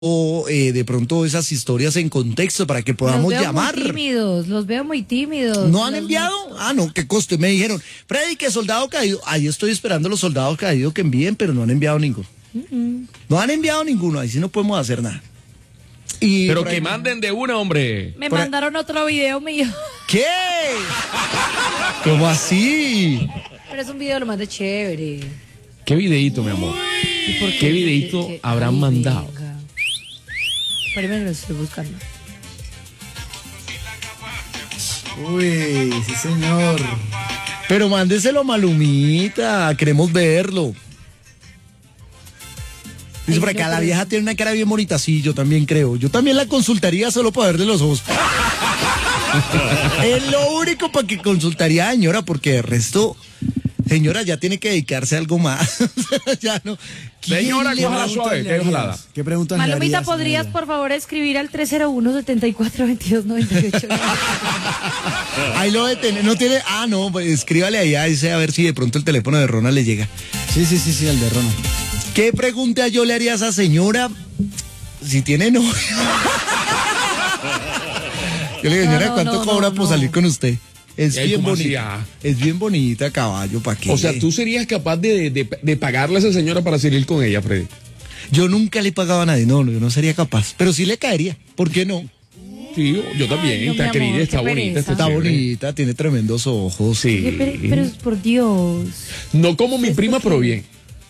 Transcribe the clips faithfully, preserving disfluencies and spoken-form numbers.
o eh, de pronto esas historias en contexto para que podamos los veo llamar. Muy tímidos, los veo muy tímidos. ¿No han los enviado? Ah, no, qué coste. Me dijeron, Freddy, que soldado caído. Ahí estoy esperando los soldados caídos que envíen, pero no han enviado ninguno. Uh-uh. No han enviado ninguno, ahí sí no podemos hacer nada. Y pero que ahí... manden de una, hombre. Me por mandaron ahí... otro video mío. ¿Qué? ¿Cómo así? Pero es un video lo más de chévere. ¿Qué videíto, mi amor? ¿Y por qué? ¿Qué videíto ¿Qué? habrán Ay, mandado? Venga. Primero lo estoy buscando. Uy, sí señor. Pero mándeselo a Malumita, queremos verlo. Dice por acá, la vieja tiene una cara bien bonita, sí, yo también creo. Yo también la consultaría solo para verle los ojos. Es lo único para que consultaría, señora, porque de resto, señora, ya tiene que dedicarse a algo más. Ya no. Señora, cójala suave, qué ojalada. ¿Qué preguntas le Malumita, harías, ¿podrías señora? por favor escribir al tres cero uno, setenta y cuatro, veintidós, noventa y ocho? Ahí lo detene, no tiene, ah, no, pues escríbale ahí, a ese a ver si de pronto el teléfono de Ronald le llega. Sí, sí, sí, sí, el de Ronald. ¿Qué pregunta yo le haría a esa señora si tiene novio? Yo le digo, señora, No, no, ¿cuánto no, cobra no, por no. salir con usted? Es Ay, bien ¿cómo así? bonita. Ah. Es bien bonita, caballo, ¿para qué? O sea, ¿tú serías capaz de, de, de pagarle a esa señora para salir con ella, Freddy? Yo nunca le pagaba a nadie, no, no, yo no sería capaz. Pero sí le caería, ¿por qué no? Sí, yo también. Ay, no, está mi amor, querida, qué está bonita. pereza. Está, Está chévere. bonita, tiene tremendos ojos. Sí. Oye, pero, pero por Dios. No como mi prima, pero bien.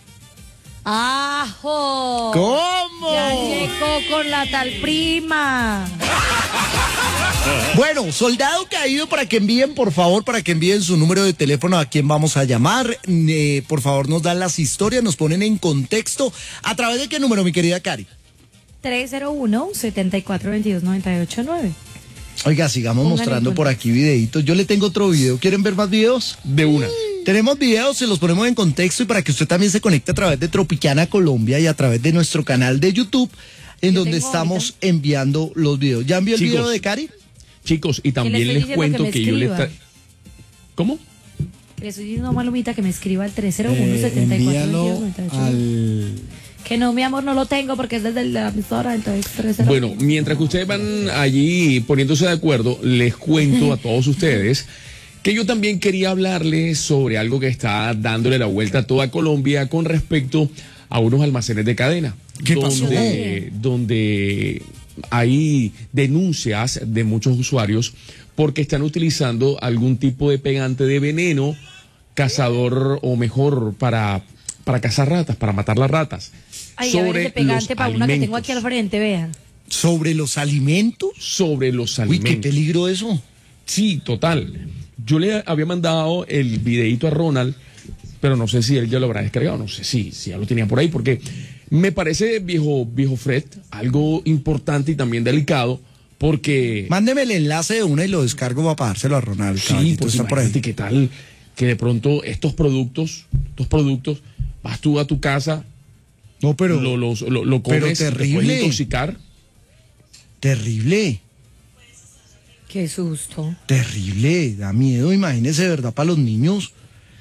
¡Ajo! ¿Cómo? Ya llegó con la tal prima. Bueno, soldado caído, para que envíen, por favor, para que envíen su número de teléfono a quien vamos a llamar. Eh, por favor, nos dan las historias, nos ponen en contexto. ¿A través de qué número, mi querida Cari? tres cero uno, setenta y cuatro, veintidós, noventa y ocho, nueve. Oiga, sigamos Póngale mostrando en por aquí videitos. Yo le tengo otro video. ¿Quieren ver más videos? De una. Tenemos videos, se los ponemos en contexto y para que usted también se conecte a través de Tropicana Colombia y a través de nuestro canal de YouTube, en Yo donde tengo estamos ahorita. enviando los videos. ¿Ya envió el Chicos. video de Cari? Chicos, y también estoy les diciendo cuento que me que, yo le escriba. está... ¿Cómo? Le estoy diciendo a Malumita que me escriba al tres cero uno, Eh, setenta y cuatro, envíalo veintidós, noventa y ocho, nueve. al... Que no, mi amor, no lo tengo porque es desde la emisora, entonces tres cero uno. Bueno, mientras que ustedes van allí poniéndose de acuerdo, les cuento a todos ustedes que yo también quería hablarles sobre algo que está dándole la vuelta a toda Colombia con respecto a unos almacenes de cadena. ¿Qué pasó? Donde, donde hay denuncias de muchos usuarios porque están utilizando algún tipo de pegante de veneno cazador o mejor para, para cazar ratas, para matar las ratas. Ay, a ver ese pegante para una que tengo aquí al frente, vean. ¿Sobre los alimentos? Sobre los Uy, alimentos. qué peligro eso. Sí, total. Yo le había mandado el videito a Ronald, pero no sé si él ya lo habrá descargado, no sé si, si ya lo tenía por ahí, porque me parece, viejo, viejo Fred, algo importante y también delicado, porque... Mándeme el enlace de una y lo descargo para pagárselo a Ronald. Sí, caballito, pues está por ahí. imagínate qué tal que de pronto estos productos, estos productos, vas tú a tu casa, No, pero lo, los- lo, lo pero comes, te terrible. puedes intoxicar. terrible, Qué susto. terrible, da miedo, imagínese, de verdad, para los niños.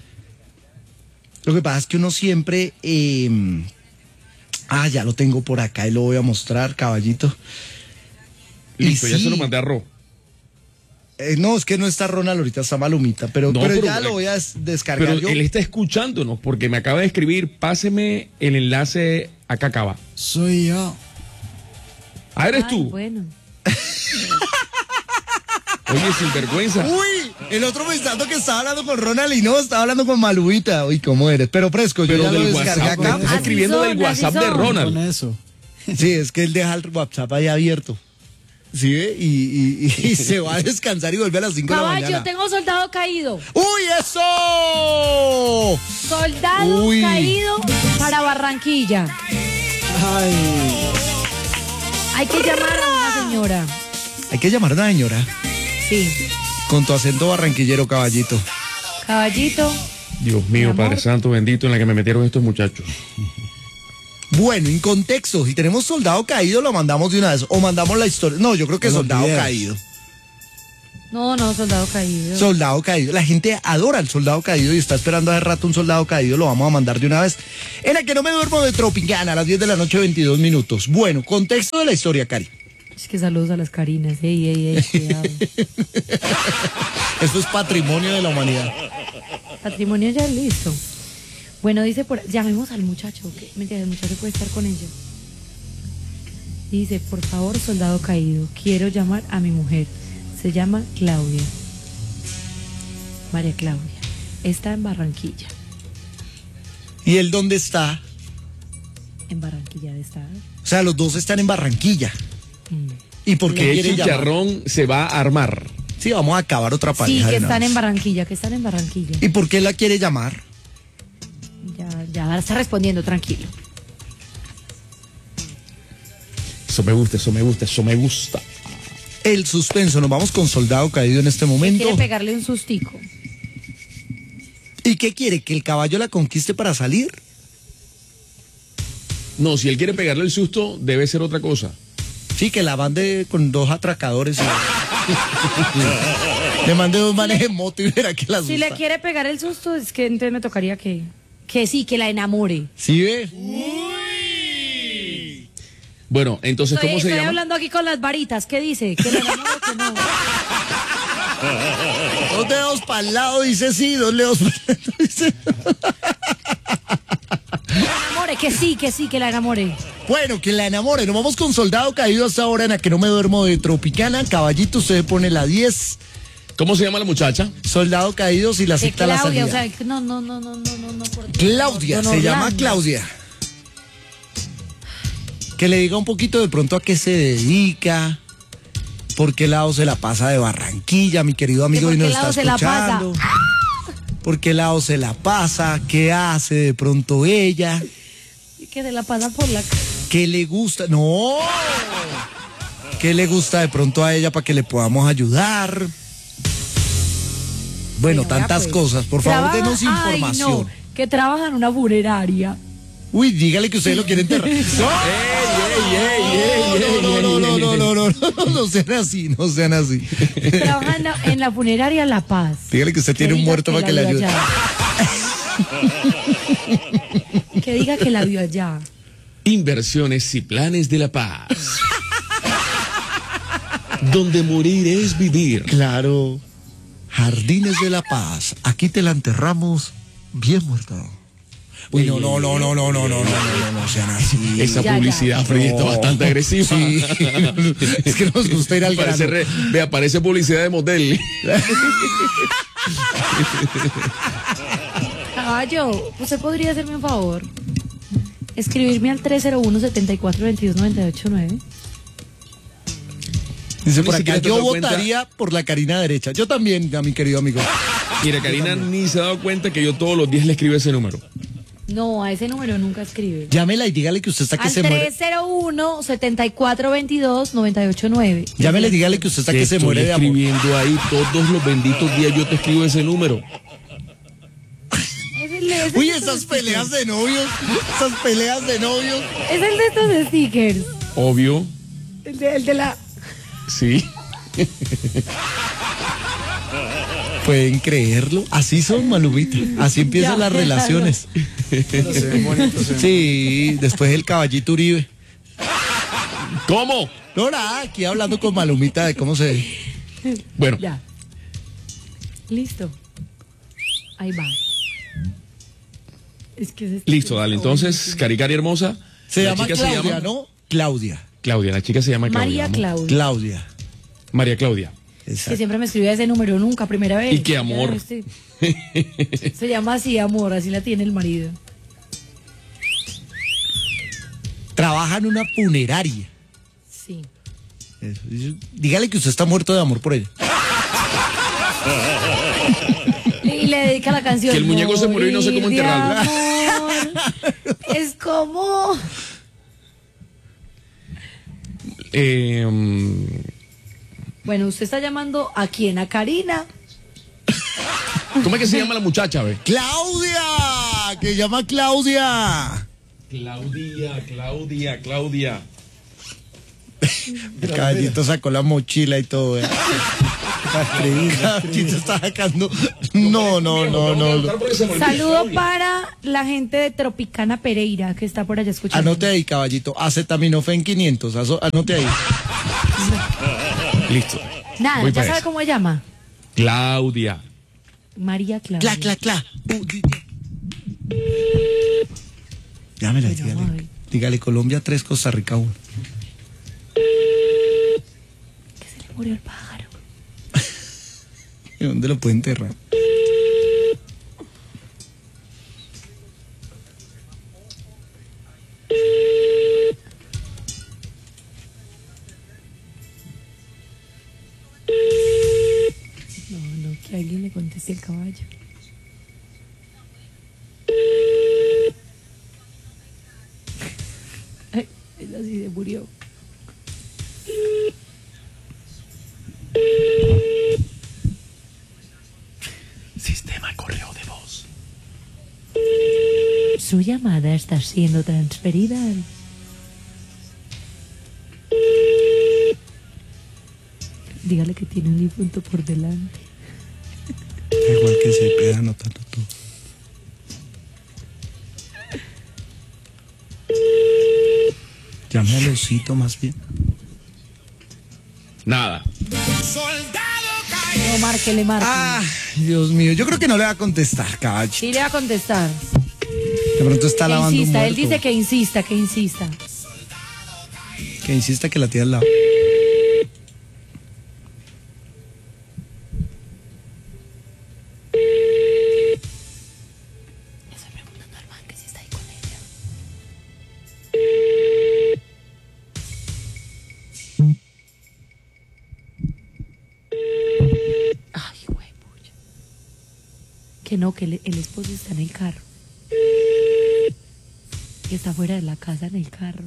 Lo que pasa es que uno siempre... eh, ah, ya lo tengo por acá y lo voy a mostrar, caballito. Y Listo, ya sí. se lo mandé a Ro. Eh, no, es que no está Ronald, ahorita está Malumita, pero, No, pero, pero- ya lo voy a des- descargar Pero yo. él está escuchándonos porque me acaba de escribir, páseme el enlace acá acaba. Soy yo. Ah, eres Ay, tú. Bueno. Oye, sinvergüenza. Uy, el otro pensando que estaba hablando con Ronald y no, estaba hablando con Malumita. Uy, ¿cómo eres? Pero fresco, yo Pero ya lo del descargué WhatsApp, acá. me estás Así escribiendo son, del así WhatsApp de son. Con Ronald. eso. Sí, es que él deja el WhatsApp ahí abierto. ¿Sí ve? Y, y- y se va a descansar y vuelve a las cinco de la Caballo, mañana. tengo soldado caído. ¡Uy, eso! Soldado Uy. caído para Barranquilla. Ay, Hay que llamar a una señora. Hay que llamar a una señora Sí. con tu acento barranquillero, caballito. Caballito. Dios Mi mío, amor. Padre Santo, bendito en la que me metieron estos muchachos. Bueno, en contexto, si tenemos soldado caído, lo mandamos de una vez. O mandamos la historia. No, yo creo que Los soldado videos. caído. No, no, soldado caído. Soldado caído. La gente adora al soldado caído y está esperando hace rato un soldado caído. Lo vamos a mandar de una vez. En la que no me duermo de Tropicana a las diez de la noche, veintidós minutos. Bueno, contexto de la historia, Cari. Es que saludos a las Carinas. Ey, ey, ey, cuidado. Esto es patrimonio de la humanidad. Patrimonio ya listo. Bueno, dice por... Llamemos al muchacho. Que mentira, el muchacho puede estar con ella. Dice, por favor, soldado caído, quiero llamar a mi mujer. Se llama Claudia. María Claudia. Está en Barranquilla. ¿Y él dónde está? En Barranquilla de estar. O sea, los dos están en Barranquilla. Mm. ¿Y por qué ¿Qué quiere llamar? chicharrón se va a armar? Sí, vamos a acabar otra Sí, pareja. que de una están vez. en Barranquilla, que están en Barranquilla. ¿Y por qué la quiere llamar? Ya, ya está respondiendo, tranquilo. Eso me gusta, eso me gusta, eso me gusta. El suspenso. Nos vamos con soldado caído en este momento. Quiere pegarle un sustico. ¿Y qué quiere? ¿Que el caballo la conquiste para salir? No, si él quiere pegarle el susto, debe ser otra cosa. Sí, que la mande con dos atracadores. Y... le mande dos manes en moto y verá que la asusta. Si le quiere pegar el susto, es que entonces me tocaría que... Que sí, que la enamore. ¿Sí ve? Bueno, entonces, Estoy, ¿cómo se estoy llama? hablando aquí con las varitas. ¿Qué dice? Que la enamore o que no. Dos dedos para el lado dice sí, dos dedos para el lado dice... Que la enamore, que sí, que sí, que la enamore. Bueno, que la enamore. Nos vamos con soldado caído hasta ahora en la que no me duermo de Tropicana. Caballito, usted pone la diez. ¿Cómo se llama la muchacha? Soldado caído si la Que cita la Claudia, salida. o sea, que no, no, no, no, no, no, no. por Dios. Claudia, Don se llama Orlando. Claudia. Que le diga un poquito de pronto a qué se dedica, por qué lado se la pasa de Barranquilla, mi querido amigo, por y qué nos lado está se la pasa. escuchando. Por qué lado se la pasa, qué hace de pronto ella, Que se la pasa por la... qué le gusta, no, qué le gusta de pronto a ella para que le podamos ayudar. Bueno, Bueno, tantas vea, pues. cosas, por favor, Trabaja- denos información. Ay, no, que trabaja en una funeraria. Uy, dígale que usted lo quiere enterrar. ¡No! No, no, no, no, no, no, no, no, no sean así, no sean así. Trabaja en la, en la funeraria La Paz. Dígale que usted tiene un diga muerto para que le la vio ayude. allá. Que diga que la vio allá. Inversiones y planes de la paz. Donde morir es vivir. Claro. Jardines de la Paz. Aquí te la enterramos bien muerto. Uy, no, no, no, no, no, no, no, no, no, no, no sean así. Esa Ya, ya. publicidad, Freddy, está No. bastante agresiva. Sí. Es que nos gusta ir al Parece grano. re- Vea, parece publicidad de motel. Caballo, ¿usted podría hacerme un favor? Escribirme al tres cero uno, siete cuatro, dos dos, nueve ocho nueve. Dice Ni por acá, siquiera te yo das cuenta. votaría por la Karina derecha. Yo también, a mi querido amigo. Mira, Karina ni se ha dado cuenta que yo todos los días le escribo ese número. No, a ese número nunca escribe. Llámela y dígale que usted está que Al se muere. tres cero uno, siete cuatro, dos dos, nueve ocho nueve. Llámele y dígale que usted está Te que se estoy muere de amor. escribiendo ahí todos los benditos días yo te escribo ese número. Es el de- es el Uy, de esas estos peleas de novios, esas peleas de novios. stickers. Es el de estos stickers. Obvio, El de, el de la... sí. ¿Pueden creerlo? Así son, Malumita. Así empiezan Ya, las relaciones. Sí, después el caballito Uribe. ¿Cómo? No, nada, aquí hablando con Malumita de cómo se... Bueno, Ya. Listo. Ahí va. Es que ese listo, sticker dale. está Entonces, buenísimo. Cari Cari hermosa. Se la llama chica Claudia, se llama ¿no? Claudia. Claudia, la chica se llama Claudia. María ¿no? Claudia. Claudia. María Claudia. Que Exacto. siempre me escribía ese número, nunca, primera vez. Y qué amor. Este- Se llama así, amor, así la tiene el marido. Trabaja en una funeraria. Sí. Eso. Dígale que usted está muerto de amor por ella. Y le dedica la canción. Que el muñeco se murió y no sé cómo Morir de enterrarlo. amor. Es como... Eh, mm, Bueno, usted está llamando ¿a quién? ¿A Karina? ¿Cómo es que se llama la muchacha, ve? ¡Claudia! ¡Que llama Claudia! Claudia, Claudia, Claudia. El caballito sacó la mochila y todo. ¿eh? Caballito está sacando. No, no, no, no. no. Saludo para la gente de Tropicana Pereira que está por allá escuchando. Anote ahí, caballito. Acetaminofén quinientos. aso- Anote ahí. Listo. Nada, Voy ¿ya para sabe eso. cómo se llama? Claudia. María Claudia. Cla, cla, cla. Uh, di- di- Llámela, Pero, dígale. ay. Dígale Colombia tres, Costa Rica uno. Que se le murió el pájaro. ¿Y dónde lo puede enterrar? No, no, que alguien le conteste el caballo. Ay, él así se murió. Sistema correo de voz. Su llamada está siendo transferida al... Dígale que tiene un difunto por delante. Igual que se pega anotando todo. Llame al osito más bien. Nada. No, márquele, márquele. Ah, Dios mío, yo creo que no le va a contestar, caballo. Sí le va a contestar. De pronto está Que lavando un insista, él muerto. dice que insista, que insista. Que insista que la tiene al lado. Estoy preguntando al man que si está ahí con ella. Ay, güey, pucha. Que no, que el, el esposo está en el carro. Que está fuera de la casa en el carro.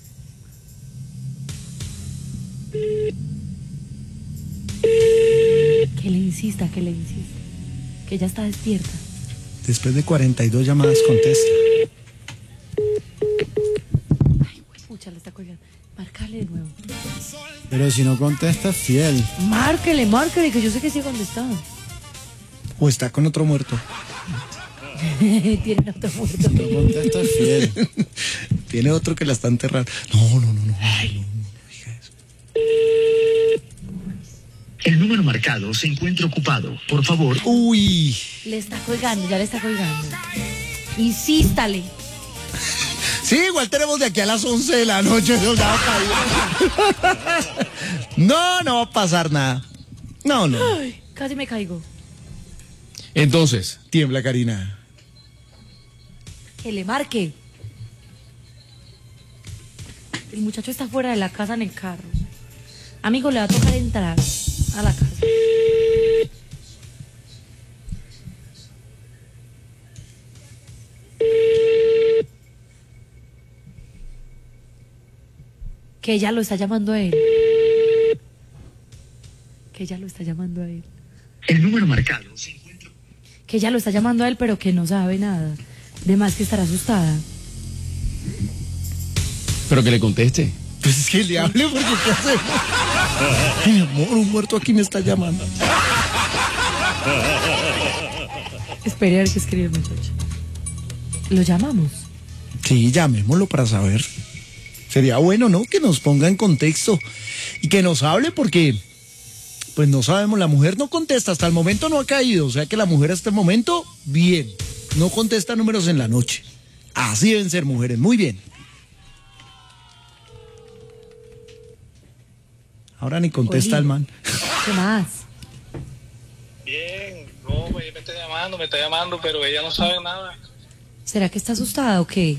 Que le insista, que le insista. Que ella está despierta. Después de cuarenta y dos llamadas contesta. Ay, güey, pucha, le está colgando. Márcale de nuevo. Pero si no contesta, es fiel. Márquele, márquele, que yo sé que sí contestado. O está con otro muerto. Tienen otro muerto. Si no contesta, es fiel. Tiene otro que la está enterrando. No, no, no, no. no, no, no diga eso. El número marcado se encuentra ocupado. Por favor, Uy. Le está colgando, ya le está colgando. Insístale. Sí, igual tenemos de aquí a las once de la noche. Eso ya va a caer. No, no va a pasar nada. No, no. Ay, casi me caigo. Entonces, Tiembla, Karina. Que le marque. El muchacho está fuera de la casa en el carro. Amigo, le va a tocar entrar a la casa. Que ella lo está llamando a él. Que ella lo está llamando a él. el número marcado se encuentra. Que ella lo está llamando a él, pero que no sabe nada. De más que estará asustada. pero que le conteste. Pues es que le hable porque ¿qué hacemos? Ay, mi amor, un muerto aquí me está llamando. Espere a ver qué escribe el muchacho. ¿Lo llamamos? Sí, llamémoslo para saber. Sería bueno, ¿no? Que nos ponga en contexto y que nos hable porque, pues no sabemos, la mujer no contesta, hasta el momento no ha caído, o sea que la mujer hasta el momento, bien, no contesta números en la noche. Así deben ser mujeres, muy bien. Ahora ni contesta Oli. el man. ¿Qué más? Bien, no, ella me está llamando, me está llamando, pero ella no sabe nada. ¿Será que está asustada o qué?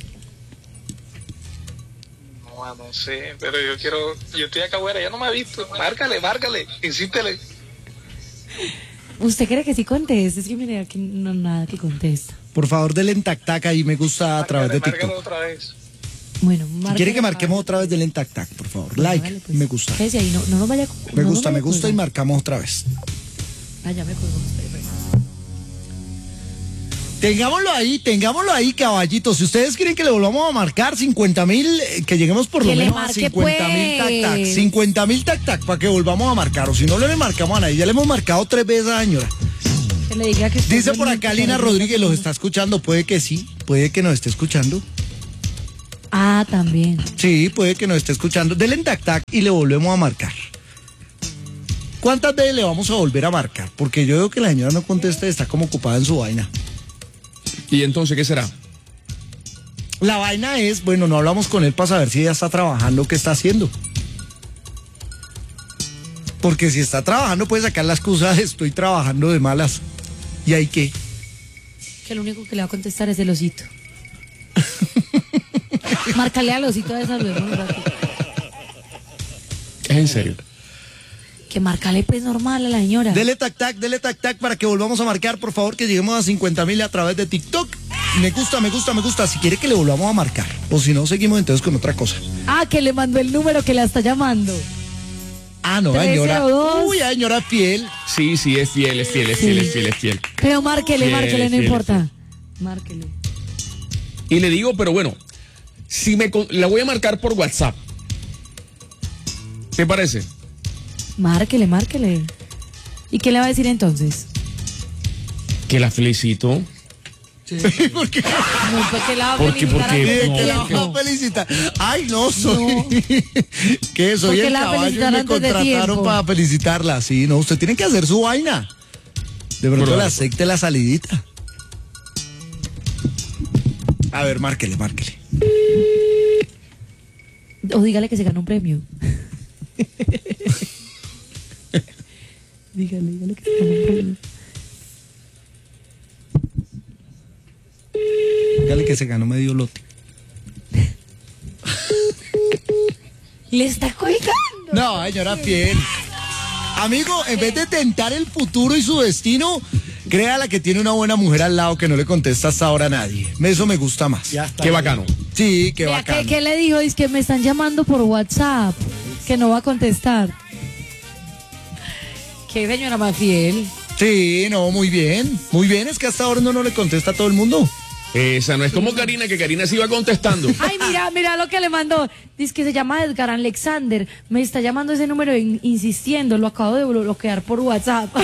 No, no sé, pero yo quiero, yo estoy acá afuera, ella no me ha visto. Márcale, márcale, insístele. ¿Usted cree que sí contesta? Es que mire, aquí no nada que contesta. Por favor, denle en tac tac ahí, me gusta a través de Márcale, márcale TikTok. otra vez. Bueno, Si márquele quiere que para- marquemos otra vez, denle en tac tac, por favor. Bueno, Like, dale, pues. me gusta. Quédese ahí, no, no nos vaya. Me no nos gusta, vaya me gusta y colgando. marcamos otra vez. Ah, ya me colgó, espere, espere. Tengámoslo ahí, tengámoslo ahí, caballito. Si ustedes quieren que le volvamos a marcar cincuenta mil, que lleguemos por lo Que le menos a marque, cincuenta mil pues. tac tac. cincuenta mil tac tac para que volvamos a marcar. O si no, no le marcamos a nadie. Ya le hemos marcado tres veces a la señora. Que le diga que estoy Dice por bonita, acá Lina que- Rodríguez, ¿los está escuchando? Puede que sí, puede que nos esté escuchando. Ah, también. Sí, puede que nos esté escuchando. Dele en tac tac y le volvemos a marcar. ¿Cuántas veces le vamos a volver a marcar? Porque yo veo que la señora no contesta y está como ocupada en su vaina. ¿Y entonces qué será? La vaina es, bueno, no hablamos con él para saber si ella está trabajando, qué está haciendo. Porque si está trabajando puede sacar la excusa de estoy trabajando de malas. ¿Y ahí qué? Que lo único que le va a contestar es el osito. Márcale al osito de salud un ratito. Es en serio. Que márcale pues normal a la señora. Dele tac tac, dele tac tac para que volvamos a marcar, por favor, que lleguemos a cincuenta mil a través de TikTok. Me gusta, me gusta, me gusta. Si quiere que le volvamos a marcar. O si no, seguimos entonces con otra cosa. Ah, que le mandó el número que la está llamando. Ah, no, tres señora. cero dos. Uy, señora fiel. Sí, sí, es fiel, es fiel, es fiel, es fiel, es fiel. Pero márquele, Fiel, márquele, no fiel, importa. Márquele. Y le digo, pero bueno, si me con- la voy a marcar por WhatsApp. ¿Te parece? Márquele, márquele. ¿Y qué le va a decir entonces? Que la felicito. ¿Por qué? No, pues que la va a Porque- felicitar porque- antes de no, Que la tiempo. va a felicitar. Ay, no, soy. que soy Porque el la va a caballo y felicitar me antes de contrataron tiempo. para felicitarla. Sí, no, usted tiene que hacer su vaina. De pronto Bueno, le dale, acepte la salidita. A ver, márquele, márquele. O dígale que se ganó un premio. dígale, dígale que se ganó un premio. Dígale que se ganó medio lote. Le está colgando. No, señora fiel. Amigo, en vez de tentar el futuro y su destino, créala que tiene una buena mujer al lado que no le contesta hasta ahora a nadie. Eso me gusta más. Ya está. Qué bacano. Sí, qué Vea, bacán. ¿qué, qué le dijo? Es que me están llamando por WhatsApp. Que no va a contestar. Qué señora más fiel. Sí, no, muy bien. Muy bien, es que hasta ahora uno no le contesta a todo el mundo. Esa no es como Karina, que Karina se iba contestando. Ay, mira, mira lo que le mandó. Dice que se llama Edgar Alexander. Me está llamando ese número in- insistiendo. Lo acabo de bloquear por WhatsApp.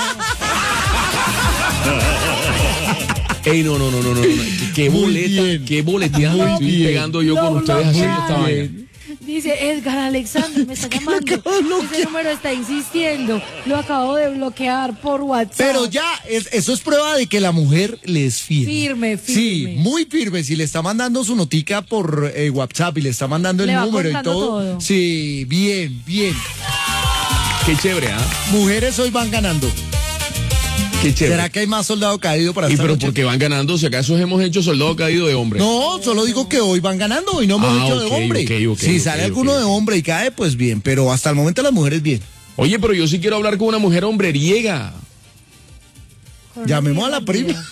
Ey, no, no, no, no, no, no. Qué Muy boleta, bien. qué boleteada me estoy bien. pegando yo Lo con ustedes haciendo esta bloquearon. vaina. Dice Edgar Alexander, me está llamando. acabo de bloquear. Ese número está insistiendo. Lo acabo de bloquear por WhatsApp. Pero ya, es- eso es prueba de que la mujer le es fiel. Firme, Sí, firme. muy firme. Si le está mandando su notica por eh, WhatsApp y le está mandando Le el va número y contando todo. todo. Sí, bien, bien. Qué chévere, ¿ah? Mujeres hoy van ganando. Qué chévere. ¿Será que hay más soldado caído para Y esta pero noche? porque van ganando, si acaso hemos hecho soldado caído de hombre. No, solo digo que hoy van ganando y no hemos Ah, hecho ok, de hombre. ok, ok, si ok, sale ok, alguno ok. de hombre y cae, pues bien. Pero hasta el momento las mujeres bien. Oye, pero yo sí quiero hablar con una mujer hombreriega. Con Llamemos una a la firma prima.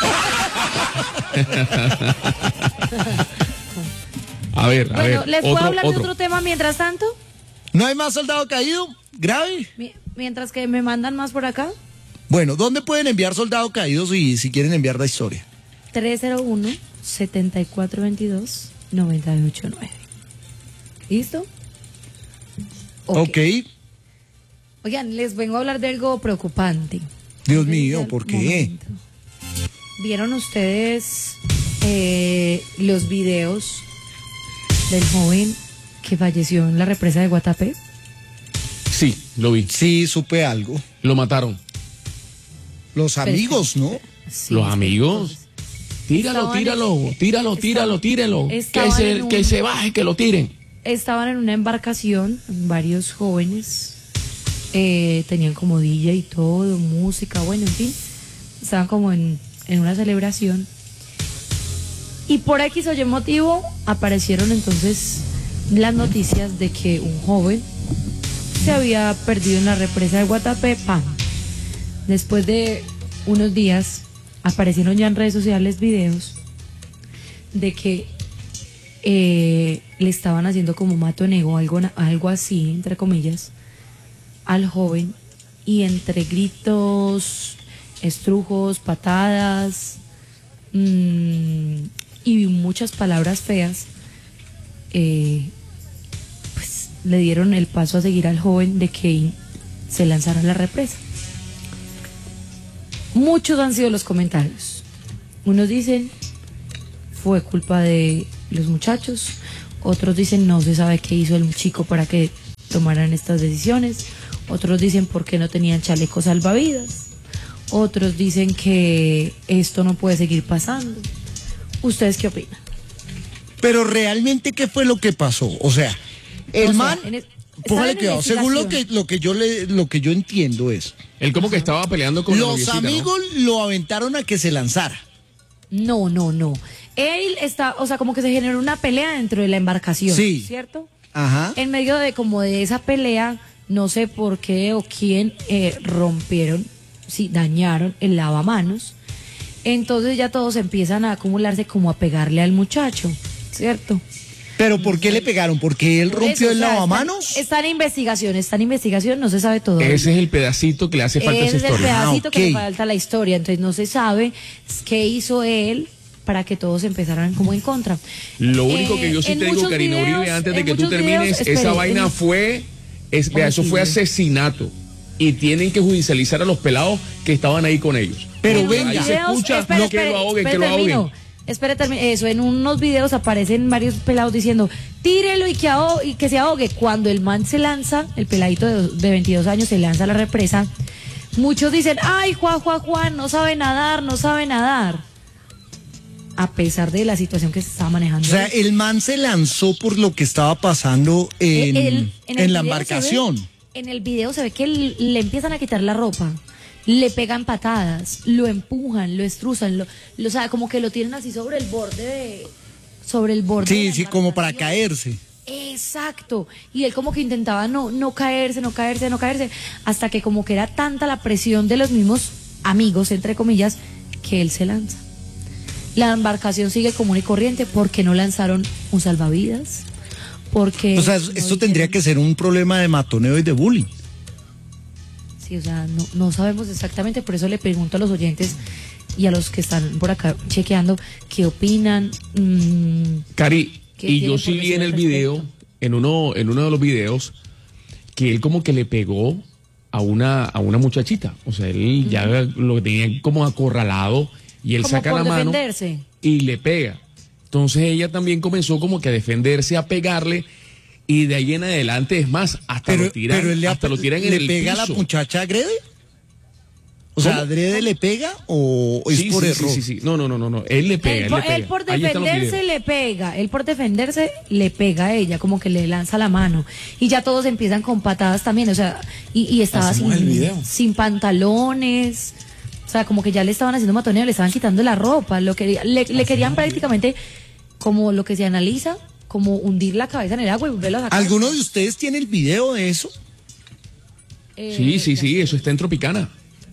A ver, a Bueno, ver. ¿les puedo otro, hablar otro. de otro tema mientras tanto? ¿No hay más soldado caído? ¿Grave? Mi- Mientras que me mandan más por acá. Bueno, ¿dónde pueden enviar soldado caídos si, si quieren enviar la historia? tres cero uno, siete cuatro dos dos, nueve ocho nueve. ¿Listo? Ok. Oigan, les vengo a hablar de algo preocupante. Dios mío, ¿por qué? Momento. ¿Vieron ustedes eh, los videos del joven que falleció en la represa de Guatapé? Sí, lo vi. Sí, supe algo. Lo mataron. Los amigos, ¿no? Sí, Los sí, amigos. entonces, Tíralo, Estaban- tíralo, tíralo, estaban- tíralo, tíralo. Que estaban en se, un- que se baje, que lo tiren. Estaban en una embarcación, varios jóvenes, eh, tenían como D J y todo, música, bueno, en fin, estaban como en, en una celebración. Y por X o Y motivo aparecieron entonces las noticias de que un joven se había perdido en la represa de Guatapé. ¡Pam! Después de unos días aparecieron ya en redes sociales videos de que eh, le estaban haciendo como matonego, algo, na- algo así, entre comillas, al joven, y entre gritos, estrujos, patadas, mmm, y muchas palabras feas, eh, pues le dieron el paso a seguir al joven de que se lanzara a la represa. Muchos han sido los comentarios. Unos dicen fue culpa de los muchachos, otros dicen no se sabe qué hizo el chico para que tomaran estas decisiones, otros dicen por qué no tenían chalecos salvavidas, otros dicen que esto no puede seguir pasando. ¿Ustedes qué opinan? Pero realmente, ¿qué fue lo que pasó? O sea, el O sea, man, en es- póngale estaba en cuidado, según lo que, investigación. lo que yo le, lo que yo entiendo es, Él como que estaba peleando con la los noviecita, ¿no? amigos lo aventaron a que se lanzara. No, no, no. Él está, o sea, como que se generó una pelea dentro de la embarcación, Sí. ¿cierto? Ajá. En medio de como de esa pelea, no sé por qué o quién eh, rompieron, sí, dañaron el lavamanos. Entonces ya todos empiezan a acumularse como a pegarle al muchacho, ¿cierto? Pero ¿por qué le pegaron? ¿Porque él Por rompió eso, el o sea, lavamanos? Está, está en investigación, está en investigación, no se sabe todo. Ese es el pedacito que le hace falta a esa Ese es el historia. pedacito Ah, que le ok. falta a la historia, entonces no se sabe qué hizo él para que todos empezaran como en contra. Lo único Eh, que yo sí en te digo, muchos Karina videos- Uribe, antes de en que tú muchos termines, videos, esa espere, vaina en- fue, es, vea, eso fue Homicidio. asesinato. Y tienen que judicializar a los pelados que estaban ahí con ellos. Pero En venga, ahí unos se videos- escucha espere, no, que espere, lo ahoguen, espere, que lo termino. ahoguen. Espere, termino. Eso, en unos videos aparecen varios pelados diciendo, tírelo y que, ahogue, y que se ahogue. Cuando el man se lanza, el peladito de, de veintidós años se lanza a la represa, muchos dicen, ay, Juan, Juan, Juan, no sabe nadar, no sabe nadar. A pesar de la situación que se estaba manejando. O sea, el man se lanzó por lo que estaba pasando en, Eh, el- en, el la video embarcación. se ve- en el video se ve que l- le empiezan a quitar la ropa, le pegan patadas, lo empujan, lo estruzan, lo, lo- o sea, como que lo tienen así sobre el borde de, sobre el borde. de Sí, la sí, como para embarcación. caerse. Exacto. Y él como que intentaba no, no caerse, no caerse, no caerse, hasta que como que era tanta la presión de los mismos amigos, entre comillas, que él se lanza. La embarcación sigue común y corriente porque no lanzaron un salvavidas, porque... O sea, no esto tendría dijeron- que ser un problema de matoneo y de bullying. Sí, o sea, no, no sabemos exactamente, por eso le pregunto a los oyentes y a los que están por acá chequeando qué opinan. Mm, Cari, ¿Qué y tiene yo por sí vi decir en al el respecto? video, en uno, en uno de los videos, que él como que le pegó a una, a una muchachita. O sea, él ya lo tenía como acorralado y él como saca por la mano defenderse. y le pega. Entonces ella también comenzó como que a defenderse, a pegarle, y de ahí en adelante, es más, hasta Pero, lo tiran, pero él le, hasta lo tiran en le el pega piso. a la muchacha agrede. O sea, ¿Cómo? ¿adrede le pega o es Sí, por sí, error? sí, sí, sí. No, no, no, no, no. Él le pega, Él él, por, le pega. él por Ahí están los defenderse videos. le pega, él por defenderse le pega a ella, como que le lanza la mano. Y ya todos empiezan con patadas también, o sea, y, y estaba Hacemos sin, el video. sin pantalones, o sea, como que ya le estaban haciendo matoneo, le estaban quitando la ropa, lo que, le, le querían prácticamente, como lo que se analiza, como hundir la cabeza en el agua y volverlo a sacar. ¿Alguno de ustedes tiene el video de eso? Eh, Sí, sí, sí, eso está en Tropicana.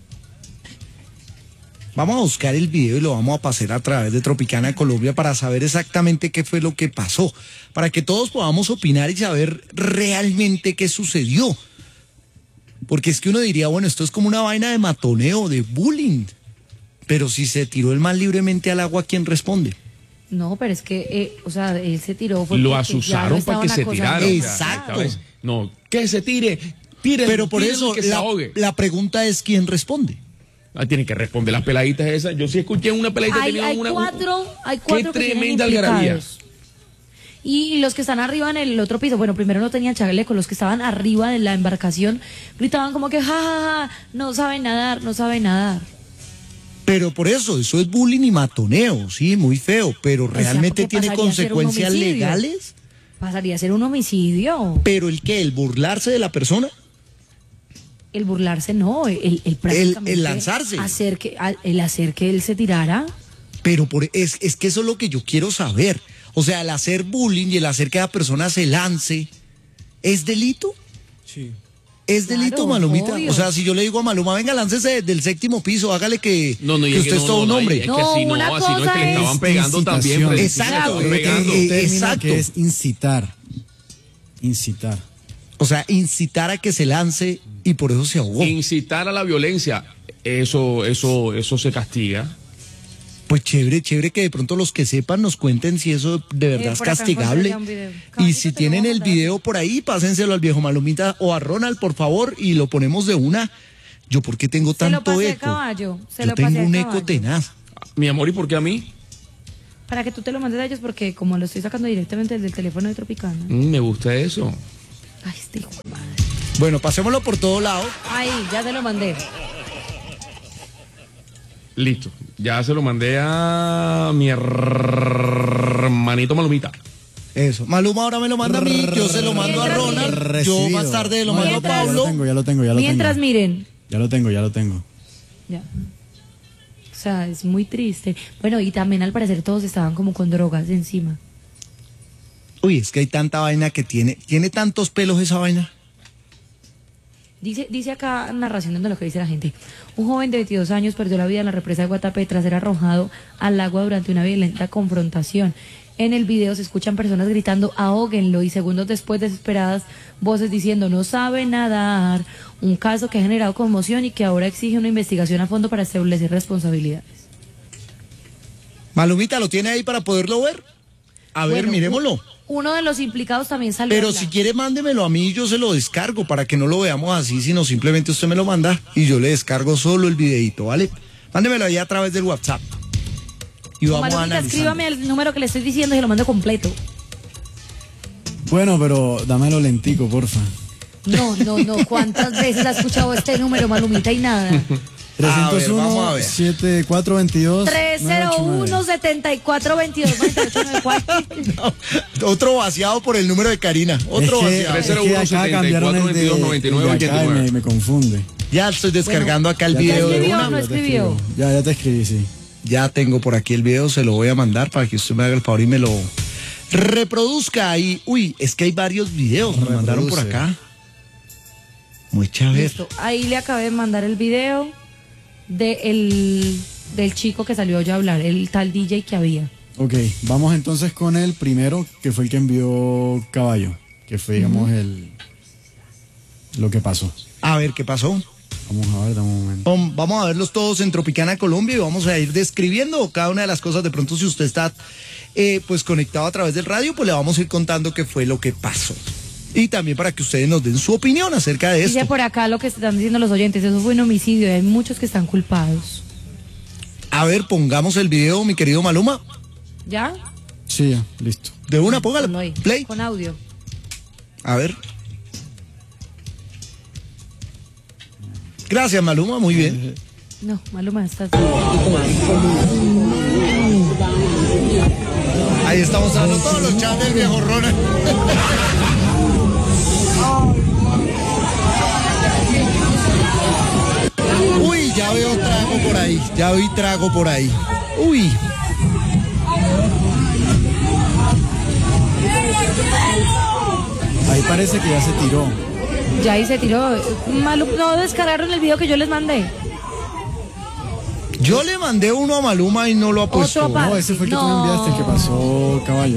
Vamos a buscar el video y lo vamos a pasar a través de Tropicana Colombia para saber exactamente qué fue lo que pasó, para que todos podamos opinar y saber realmente qué sucedió. Porque es que uno diría, bueno, esto es como una vaina de matoneo, de bullying. Pero si se tiró el man libremente al agua, ¿quién responde? No, pero es que, eh, o sea, él se tiró. Fue Lo porque ya asusaron para que estaban se acosando. tirara. Exacto. ¿sabes? No, que se tire, tire. Pero por tire eso que se la, ahogue. la pregunta es quién responde. Ah, tienen que responder las peladitas esas. Yo sí escuché una peladita que Hay, tenía hay una. cuatro, hay cuatro Qué que tienen tremenda algarabía. implicados. Y los que están arriba en el otro piso, bueno, primero no tenían chaleco, los que estaban arriba de la embarcación gritaban como que, ja, ja, ja, no saben nadar, no saben nadar. Pero por eso, eso es bullying y matoneo, sí, muy feo, pero sea, realmente porque tiene pasaría a ser un consecuencias homicidio. legales. Pasaría a ser un homicidio. Pero el qué, el burlarse de la persona. El burlarse no, el, el prácticamente el lanzarse. Hacer que, a- el hacer que él se tirara. Pero por, es, es que eso es lo que yo quiero saber. O sea, el hacer bullying y el hacer que la persona se lance, ¿es delito? Sí. ¿Es Claro, delito, Malumita? obvio. O sea, si yo le digo a Maluma, venga, láncese del séptimo piso, hágale que, No, no, y que es usted es no, todo no, un no, hombre. Es que No, así no, una así no es que cosa le estaban es pegando también. incitación. Freddy. Exacto, Le estaban eh, pegando. eh, Término exacto. que es incitar. Incitar. O sea, incitar a que se lance y por eso se ahogó. Incitar a la violencia, eso, eso, eso se castiga. Pues chévere, chévere que de pronto los que sepan nos cuenten si eso de verdad Eh, es por acá castigable. encontré ya un video. Y Caballito, si te lo tienen voy a el mandar. video por ahí, pásenselo al viejo Malumita o a Ronald, por favor, y lo ponemos de una. Yo, ¿por qué tengo Se lo tanto pasé a eco? Caballo, se Yo lo pasé tengo a un eco Caballo. tenaz. Mi amor, ¿y por qué a mí? Para que tú te lo mandes a ellos, porque como lo estoy sacando directamente desde el teléfono de Tropicana. Mm, me gusta eso. Ay, este hijo de madre. Bueno, pasémoslo por todo lado. Ahí, ya te lo mandé. Listo. Ya se lo mandé a mi hermanito Malumita. Eso. Maluma ahora me lo manda a mí, yo se lo mando a Mientras Ronald, yo Recibido. más tarde lo No, mando a ya- Ya lo Pablo. tengo, ya lo tengo, ya lo Mientras tengo. miren. Ya lo tengo, ya lo tengo. Ya. O sea, es muy triste. Bueno, y también al parecer todos estaban como con drogas encima. Uy, es que hay tanta vaina que tiene, tiene tantos pelos esa vaina. Dice, dice acá narración de lo que dice la gente. Un joven de veintidós años perdió la vida en la represa de Guatapé tras ser arrojado al agua durante una violenta confrontación. En el video se escuchan personas gritando ahóguenlo y segundos después desesperadas voces diciendo no sabe nadar. Un caso que ha generado conmoción y que ahora exige una investigación a fondo para establecer responsabilidades. Malumita, ¿lo tiene ahí para poderlo ver? A ver, Bueno, miremoslo. u- Uno de los implicados también salió. a Pero hablar. si quiere, mándemelo a mí y yo se lo descargo para que no lo veamos así, sino simplemente usted me lo manda y yo le descargo solo el videito, ¿vale? Mándemelo ahí a través del WhatsApp. Y vamos a Malumita, analizar. escríbame el número que le estoy diciendo y se lo mando completo. Bueno, pero dámelo lentico, porfa. No, no, no. ¿Cuántas veces ha escuchado este número, Malumita, y nada? A ver, vamos a trescientos uno, ver. setenta y cuatro veintidós, tres cero uno, setenta y cuatro veintidós, noventa y ocho noventa y cuatro. No, otro vaciado por el número de Karina. Otro Es que, vaciado. es que acá cambiaron el de, el de acá y me, me confunde. Ya estoy descargando acá el Ya te video de escribió, una. no Ya te escribió. escribo. Ya, ya te escribí, sí. Ya tengo por aquí el video, se lo voy a mandar para que usted me haga el favor y me lo reproduzca ahí. Uy, es que hay varios videos, me mandaron por Reproduce. acá. Muy chévere. Listo. Ahí le acabé de mandar el video de el, del chico que salió ya a hablar, el tal D J que había. Ok, vamos entonces con el primero, que fue el que envió Caballo, que fue, digamos, el lo que pasó. A ver qué pasó. Vamos a ver, dame un momento. Vam- Vamos a verlos todos en Tropicana Colombia y vamos a ir describiendo cada una de las cosas. De pronto, si usted está eh, pues conectado a través del radio, pues le vamos a ir contando qué fue lo que pasó. Y también para que ustedes nos den su opinión acerca de Dice esto. por acá lo que están diciendo los oyentes, eso fue un homicidio y hay muchos que están culpados. A ver, pongamos el video, mi querido Maluma. ¿Ya? Sí, ya, listo. De una, póngale Ponlo ahí, play. con audio. A ver. Gracias, Maluma, muy bien. No, Maluma, estás... Ahí estamos dando todos los chats del viejo Ronald. Uy, ya veo trago por ahí, ya vi trago por ahí. Uy. Ahí parece que ya se tiró. Ya ahí se tiró. Maluma, no descargaron el video que yo les mandé. Yo le mandé uno a Maluma y no lo ha puesto. Otro pa- No, ese fue el que tú me No. enviaste, el que pasó Caballo.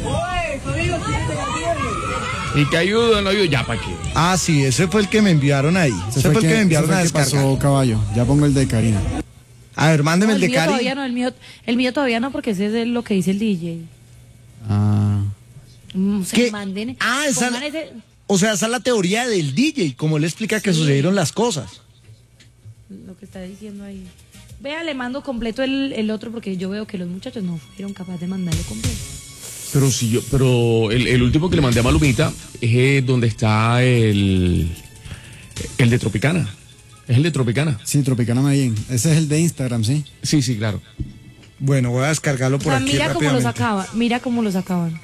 Y que ayuda, no ayuda, ya para qué. Ah, sí, ese fue el que me enviaron ahí. Ese, fue el que, me ese enviaron fue a el que descargar. pasó Caballo. Ya pongo el de Karina. A ver, mándeme No, el de mío Cari. todavía no, el mío, el mío todavía no, porque ese es lo que dice el D J. Ah, Mm, se ¿Qué? manden. Ah, esa- pongan ese- O sea, esa es la teoría del D J, como él explica que sucedieron las cosas. lo que está diciendo ahí. Vea, le mando completo el, el otro porque yo veo que los muchachos no fueron capaces de mandarle completo. Pero si yo, pero el, el último que le mandé a Malumita es eh, donde está el, el de Tropicana. Es el de Tropicana. sí, Tropicana Medellín. Ese es el de Instagram, ¿sí? Sí, sí, claro. Bueno, voy a descargarlo O por sea, aquí mira cómo lo rápidamente. sacaban, mira cómo lo sacaban.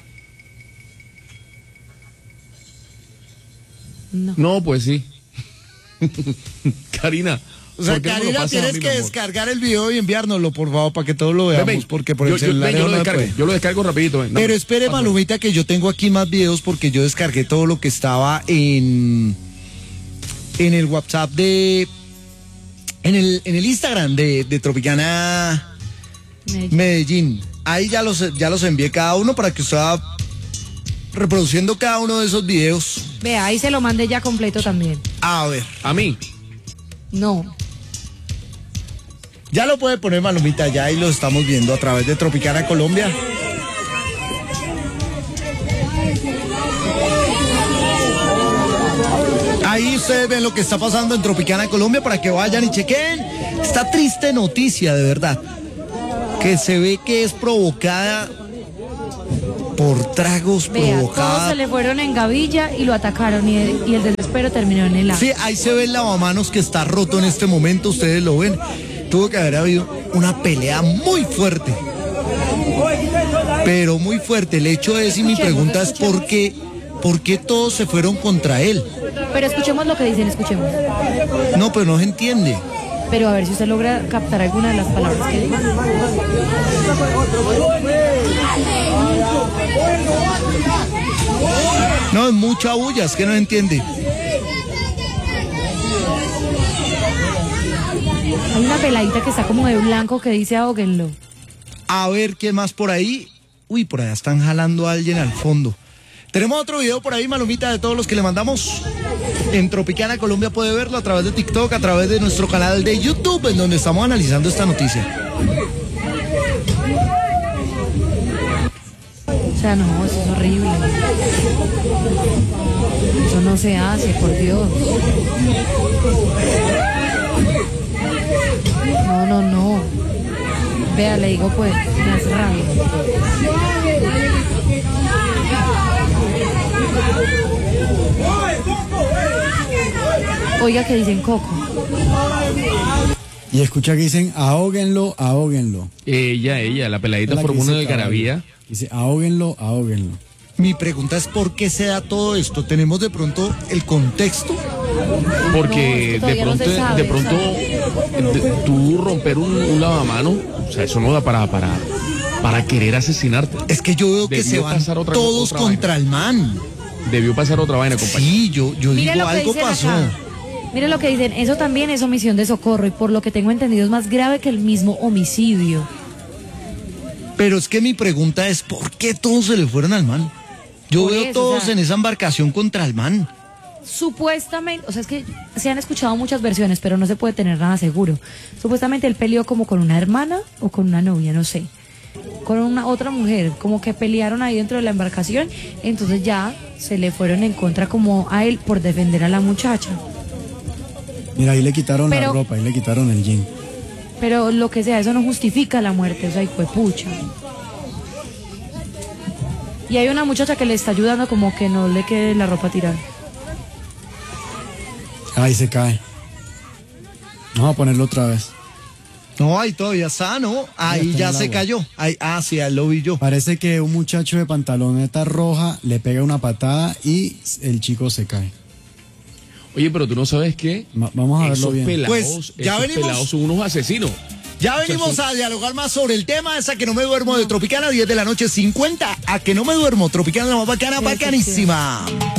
No. No, pues sí. Karina. O sea, ¿por qué no me lo Karina, pasas a tienes mí, que mi amor? descargar el video y enviárnoslo, por favor, para que todos lo veamos, Ven, ven. porque por el yo, yo- celular ven, yo no lo se descargo, puede. yo lo descargo rapidito. ven, Pero dame. espere, Pásame. Malumita, que yo tengo aquí más videos porque yo descargué todo lo que estaba en en el WhatsApp de en el en el Instagram de, de Tropicana Medellín. Medellín. Ahí ya los ya los envié cada uno para que usted vaya reproduciendo cada uno de esos videos. Vea, ahí se lo mandé ya completo también. A ver, A mí. No. Ya lo puede poner Malumita, ya y lo estamos viendo a través de Tropicana Colombia. Ahí ustedes ven lo que está pasando en Tropicana Colombia para que vayan y chequen esta triste noticia, de verdad, que se ve que es provocada por tragos, Vea, todos provocada. se le fueron en gavilla y lo atacaron y el, y el desespero terminó en el agua. Sí, ahí se ve el lavamanos que está roto en este momento, ustedes lo ven. Tuvo que haber habido una pelea muy fuerte. Pero muy fuerte. El hecho es, y mi pregunta es por qué, por qué todos se fueron contra él. Pero escuchemos lo que dicen, escuchemos. No, pero no se entiende. Pero a ver si usted logra captar alguna de las palabras que dijo. No, es mucha bulla, es que no se entiende. Hay una peladita que está como de blanco que dice ahóguenlo. A ver qué más por ahí. Uy, por allá están jalando a alguien al fondo. Tenemos otro video por ahí, Malumita, de todos los que le mandamos. En Tropicana Colombia puede verlo a través de TikTok, a través de nuestro canal de YouTube, en donde estamos analizando esta noticia. O sea, no, eso es horrible. Eso no se hace, por Dios. No, no, no. Vea, le digo pues, me hace rabia. Oiga que dicen Coco. Y escucha que dicen, ahóguenlo, ahóguenlo. Ella, ella, la peladita Es la que formó una dice algarabía. caballo. Dice, ahóguenlo, ahóguenlo. Mi pregunta es por qué se da todo esto. ¿Tenemos de pronto el contexto? Porque No, es que de todavía no pronto, se sabe, de pronto de- tú romper un, un lavamano, o sea, eso no da para, para, para querer asesinarte. Es que yo veo que Debió se van pasar otra- todos otra contra vaina. el man. Debió pasar otra vaina, compañero. Sí, yo, yo Mire digo lo que algo dicen pasó. acá. Mire lo que dicen, eso también es omisión de socorro y por lo que tengo entendido es más grave que el mismo homicidio. Pero es que mi pregunta es ¿por qué todos se le fueron al man? Yo Por veo eso, todos o sea- en esa embarcación contra el man. Supuestamente, o sea, es que se han escuchado muchas versiones, pero no se puede tener nada seguro. Supuestamente él peleó como con una hermana o con una novia, no sé. Con una otra mujer, como que pelearon ahí dentro de la embarcación, entonces ya se le fueron en contra como a él por defender a la muchacha. Mira, ahí le quitaron Pero- la ropa, ahí le quitaron el jean. Pero lo que sea, eso no justifica la muerte, o sea, hijo de pucha. Y hay una muchacha que le está ayudando como que no le quede la ropa tirada. Ahí se cae. Vamos a ponerlo otra vez. No, ahí todavía está, ¿no? Ahí está ya en el se agua. cayó. Ahí, ah, sí, ahí lo vi yo. Parece que un muchacho de pantaloneta roja le pega una patada y el chico se cae. Oye, pero tú no sabes qué. Va- vamos a verlo Esos bien. pelados, Pues, ya esos venimos. pelados son unos asesinos. Ya venimos a dialogar más sobre el tema, esa que no me duermo de Tropicana, diez de la noche cincuenta. A que no me duermo, Tropicana la más bacana, bacanísima.